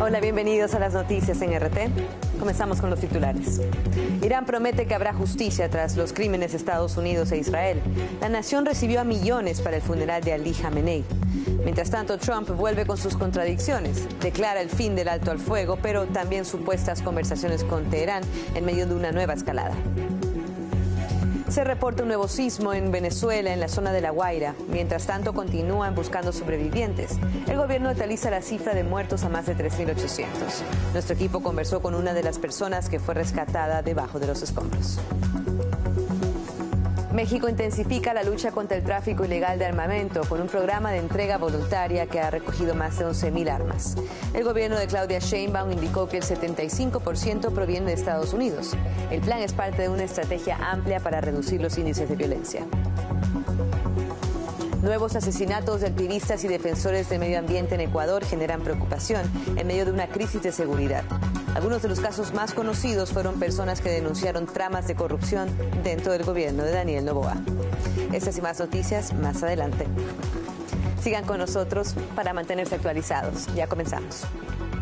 Hola, bienvenidos a las noticias en RT. Comenzamos con los titulares. Irán promete que habrá justicia tras los crímenes de Estados Unidos e Israel. La nación recibió a millones para el funeral de Ali Jamenei. Mientras tanto, Trump vuelve con sus contradicciones. Declara el fin del alto al fuego, pero también supuestas conversaciones con Teherán en medio de una nueva escalada. Se reporta un nuevo sismo en Venezuela, en la zona de La Guaira. Mientras tanto, continúan buscando sobrevivientes. El gobierno actualiza la cifra de muertos a más de 3.800. Nuestro equipo conversó con una de las personas que fue rescatada debajo de los escombros. México intensifica la lucha contra el tráfico ilegal de armamento con un programa de entrega voluntaria que ha recogido más de 11.000 armas. El gobierno de Claudia Sheinbaum indicó que el 75% proviene de Estados Unidos. El plan es parte de una estrategia amplia para reducir los índices de violencia. Nuevos asesinatos de activistas y defensores del medio ambiente en Ecuador generan preocupación en medio de una crisis de seguridad. Algunos de los casos más conocidos fueron personas que denunciaron tramas de corrupción dentro del gobierno de Daniel Noboa. Estas y más noticias más adelante. Sigan con nosotros para mantenerse actualizados. Ya comenzamos.